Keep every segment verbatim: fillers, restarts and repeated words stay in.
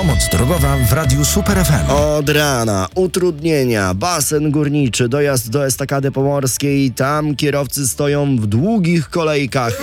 Pomoc drogowa w Radiu Super F M. Od rana utrudnienia, basen górniczy, dojazd do Estakady Pomorskiej. Tam kierowcy stoją w długich kolejkach.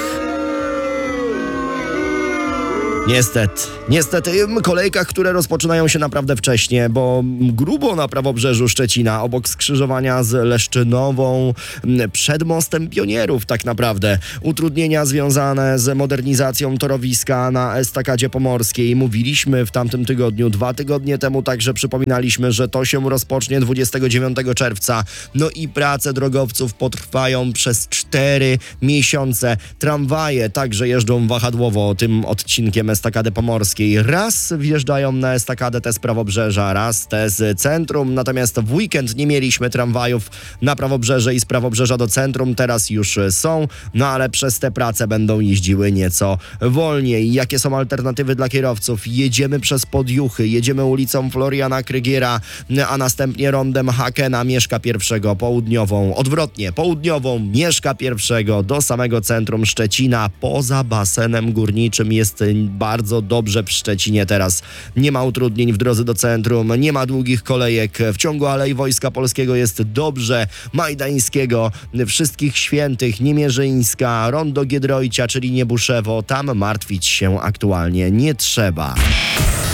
Niestety, niestety, kolejkach, które rozpoczynają się naprawdę wcześnie, bo grubo na prawobrzeżu Szczecina, obok skrzyżowania z Leszczynową, przed mostem Pionierów tak naprawdę. Utrudnienia związane z modernizacją torowiska na Estakadzie Pomorskiej. Mówiliśmy w tamtym tygodniu, dwa tygodnie temu także przypominaliśmy, że to się rozpocznie dwudziestego dziewiątego czerwca. No i prace drogowców potrwają przez cztery miesiące. Tramwaje także jeżdżą wahadłowo tym odcinkiem Estakady Pomorskiej. Raz wjeżdżają na estakadę te z prawobrzeża, raz te z centrum, natomiast w weekend nie mieliśmy tramwajów na prawobrzeże i z prawobrzeża do centrum, teraz już są, no ale przez te prace będą jeździły nieco wolniej. Jakie są alternatywy dla kierowców? Jedziemy przez Podjuchy, jedziemy ulicą Floriana Krygiera, a następnie rondem Hakena, Mieszka Pierwszego, południową, odwrotnie, południową, Mieszka Pierwszego do samego centrum Szczecina. Poza basenem górniczym jest bardzo dobrze w Szczecinie teraz. Nie ma utrudnień w drodze do centrum, nie ma długich kolejek. W ciągu Alei Wojska Polskiego jest dobrze, Majdańskiego, Wszystkich Świętych, Niemierzyńska, rondo Giedroycia, czyli Niebuszewo. Tam martwić się aktualnie nie trzeba.